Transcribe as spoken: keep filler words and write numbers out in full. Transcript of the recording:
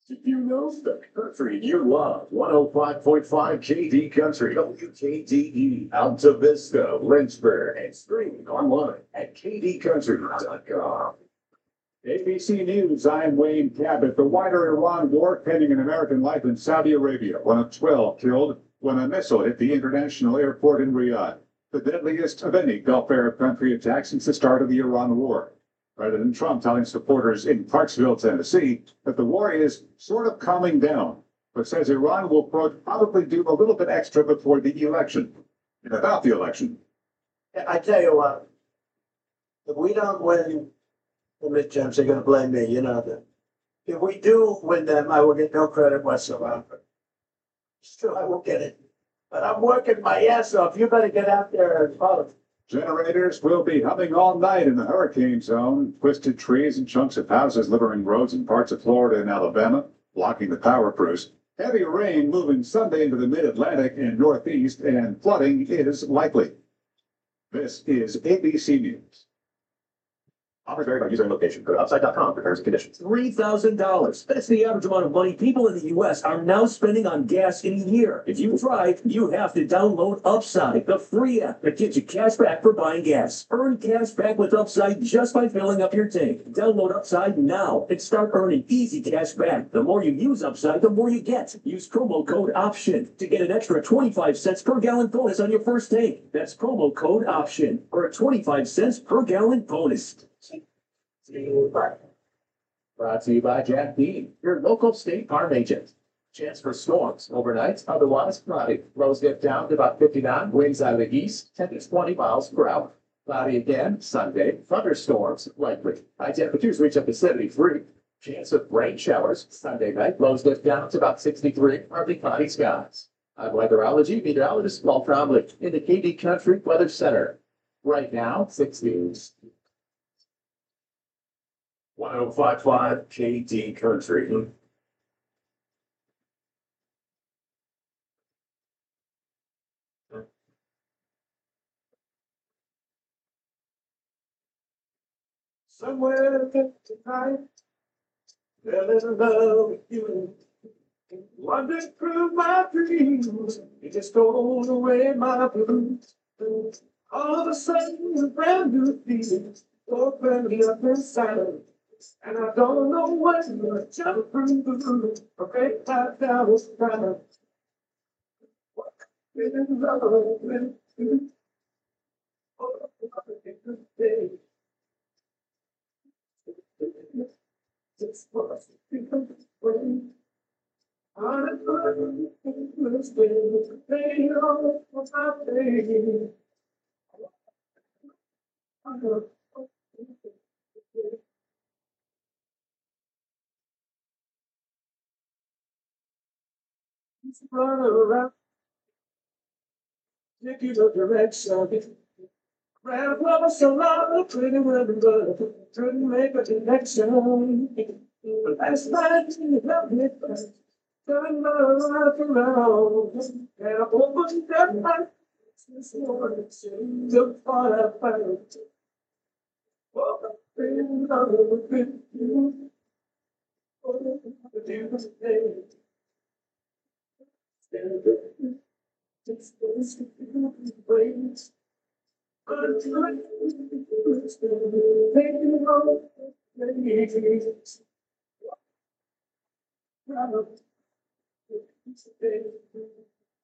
If you know the country you love, one oh five point five K D Country, W K D E, Alta Vista, Lynchburg, and streaming online at k d country dot com. A B C News, I'm Wayne Cabot. The wider Iran war pending an American life in Saudi Arabia. One of twelve killed when a missile hit the international airport in Riyadh, the deadliest of any Gulf Arab country attack since the start of the Iran war. President Trump telling supporters in Clarksville, Tennessee, that the war is sort of calming down, but says Iran will probably do a little bit extra before the election. And about the election. I tell you what, if we don't win the midterms, they're going to blame me. You know that. If we do win them, I will get no credit whatsoever. It's true, I won't get it. But I'm working my ass off. You better get out there and vote. Generators will be humming all night in the hurricane zone. Twisted trees and chunks of houses littering roads in parts of Florida and Alabama, blocking the power crews. Heavy rain moving Sunday into the mid-Atlantic and Northeast, and flooding is likely. This is A B C News. Offers vary by user and location. Go to upside dot com for terms and conditions. three thousand dollars. That's the average amount of money people in the U S are now spending on gas in a year. If you drive, you have to download Upside, the free app that gives you cash back for buying gas. Earn cash back with Upside just by filling up your tank. Download Upside now and start earning easy cash back. The more you use Upside, the more you get. Use promo code OPTION to get an extra twenty-five cents per gallon bonus on your first tank. That's promo code OPTION for a twenty-five cents per gallon bonus. Brought to you by Jack Dean, your local State Farm agent. Chance for storms overnight, otherwise cloudy. Lows get down to about fifty-nine, winds out of the east, ten to twenty miles per hour. Cloudy again Sunday, thunderstorms likely. High temperatures reach up to seventy-three. Chance of rain showers Sunday night, lows get down to about sixty-three, partly cloudy skies. I'm weatherology meteorologist Paul Trombley in the K D Country Weather Center. Right now, sixties. one oh five point five K D Country. Somewhere tonight, fell in love with you. Wandering through my dreams, you just stole away my blues. All of a sudden, a brand new feeling opened me up inside. And I don't know what to jump through. Okay, I down was trying. In love with you. Oh, it's a day. It's for us to become friends. I'm going to stay on for my day. Run around, take you no direction. Ran across a lot of pretty women, but couldn't make a connection. But last night you left me first, turned my life around, and I opened up my eyes this morning, the thought I found. Oh, in love with you, oh, with you today. Just those ways, but it's like it's taking on ways.